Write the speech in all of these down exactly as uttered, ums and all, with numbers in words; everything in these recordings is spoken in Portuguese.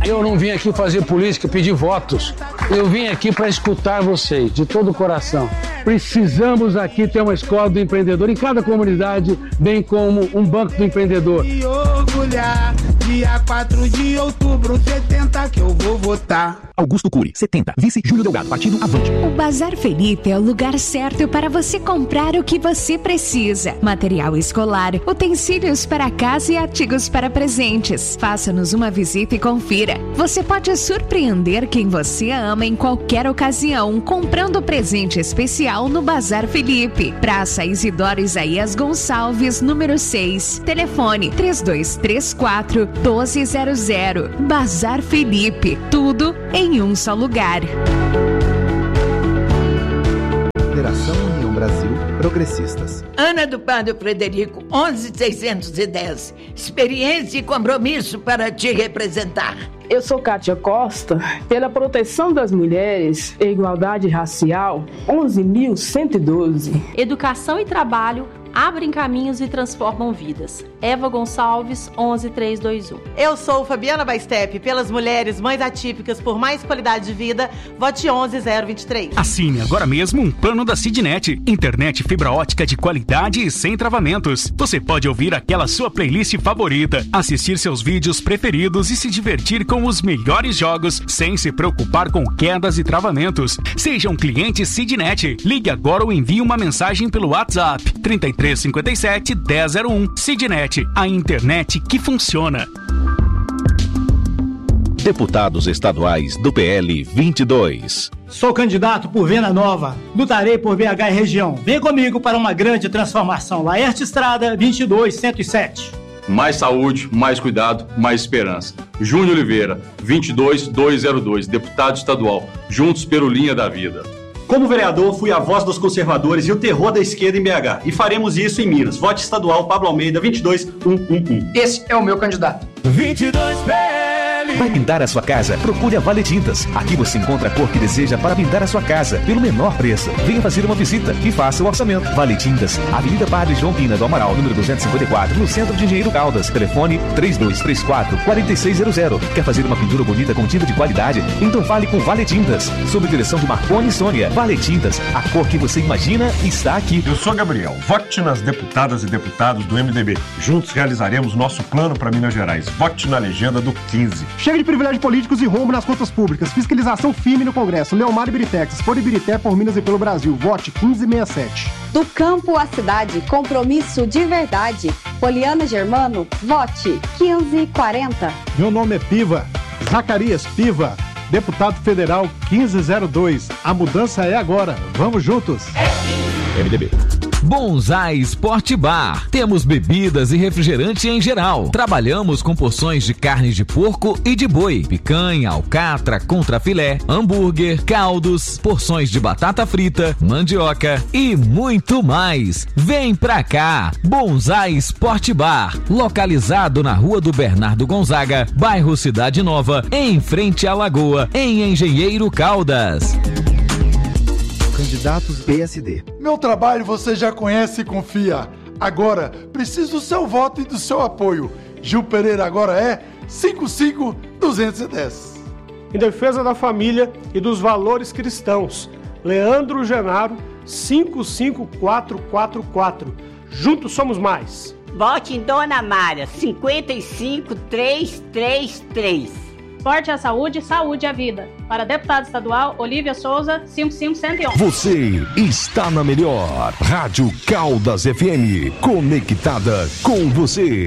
Eu não vim aqui fazer política, pedir votos. Eu vim aqui para escutar vocês, de todo o coração. Precisamos aqui ter uma escola do empreendedor em cada comunidade, bem como um banco do empreendedor. E orgulhar, dia quatro de outubro, setenta que eu vou votar. Augusto Cury, setenta. Vice Júlio Delgado, Partido Avante. O Bazar Felipe é o lugar certo para você comprar o que você precisa. Material escolar, utensílios para casa e artigos para presentes. Faça-nos uma visita e confira. Você pode surpreender quem você ama em qualquer ocasião, comprando presente especial no Bazar Felipe. Praça Isidoro Isaías Gonçalves, número seis. Telefone três dois três quatro, um dois zero zero. Bazar Felipe. Tudo em um só lugar. Federação União Brasil Progressistas. Ana do Padre Frederico, onze seiscentos e dez. Experiência e compromisso para te representar. Eu sou Kátia Costa, pela proteção das mulheres e igualdade racial, onze mil cento e doze. Educação e trabalho abrem caminhos e transformam vidas. Eva Gonçalves, onze mil trezentos e vinte e um. Eu sou Fabiana Baistep, pelas mulheres mães atípicas por mais qualidade de vida, vote onze zero vinte e três. Assine agora mesmo um plano da Sidnet, internet fibra ótica de qualidade e sem travamentos. Você pode ouvir aquela sua playlist favorita, assistir seus vídeos preferidos e se divertir com os melhores jogos sem se preocupar com quedas e travamentos. Seja um cliente Sidnet. Ligue agora ou envie uma mensagem pelo WhatsApp trinta e três cinquenta e sete, dez zero um. Sidnet, a internet que funciona. Deputados estaduais do P L vinte e dois. Sou candidato por Venda Nova. Lutarei por B H e região. Vem comigo para uma grande transformação. Laerte Estrada, vinte e dois, cento e sete. Mais saúde, mais cuidado, mais esperança. Júnior Oliveira, vinte e dois, duzentos e dois, deputado estadual. Juntos pelo Linha da Vida. Como vereador, fui a voz dos conservadores e o terror da esquerda em B H. E faremos isso em Minas. Vote estadual Pablo Almeida, vinte e dois, cento e onze. Esse é o meu candidato. vinte e dois P L. Vai pintar a sua casa? Procure a Vale Tintas. Aqui você encontra a cor que deseja para pintar a sua casa, pelo menor preço. Venha fazer uma visita e faça o orçamento. Vale Tintas, Avenida Padre João Pina do Amaral, número duzentos e cinquenta e quatro, no centro de Engenheiro Caldas. Telefone três dois três quatro, quatro seis zero zero. Quer fazer uma pintura bonita com tinta de qualidade? Então fale com Vale Tintas. Sob direção de Marconi e Sônia. Vale Tintas, a cor que você imagina está aqui. Eu sou Gabriel. Vote nas deputadas e deputados do M D B. Juntos realizaremos nosso plano para Minas Gerais. Vote na legenda do quinze. Chega de privilégio políticos e rombo nas contas públicas. Fiscalização firme no Congresso. Leomar e Biritex. Por Ibirité, por Minas e pelo Brasil. Vote quinze sessenta e sete. Do campo à cidade, compromisso de verdade. Poliana Germano, vote quinze quarenta. Meu nome é Piva. Zacarias Piva. Deputado Federal quinze zero dois. A mudança é agora. Vamos juntos. M D B. Bonsai Sport Bar. Temos bebidas e refrigerante em geral. Trabalhamos com porções de carne de porco e de boi, picanha, alcatra, contrafilé, hambúrguer, caldos, porções de batata frita, mandioca e muito mais. Vem pra cá. Bonsai Sport Bar, localizado na Rua do Bernardo Gonzaga, bairro Cidade Nova, em frente à Lagoa, em Engenheiro Caldas. Candidatos P S D. Meu trabalho você já conhece e confia. Agora, preciso do seu voto e do seu apoio. Gil Pereira agora é cinco cinco duzentos e dez. Em defesa da família e dos valores cristãos, Leandro Genaro, cinco cinco quatro quatro quatro. Juntos somos mais. Vote em Dona Mara, cinquenta e cinco trezentos e trinta e três. Esporte à saúde, saúde à vida. Para deputado estadual, Olívia Souza, cinco cinco um um. Você está na melhor Rádio Caldas F M, conectada com você.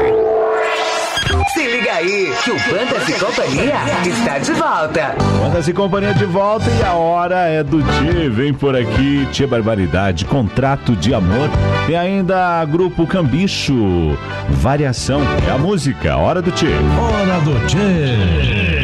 Se liga aí, que o Bandas e Companhia está de volta. Bandas e Companhia de volta e a hora é do Tchê. Vem por aqui, Tchê Barbaridade, Contrato de Amor. E ainda Grupo Cambicho, Variação. É a música, hora do Tchê. Hora do Tchê.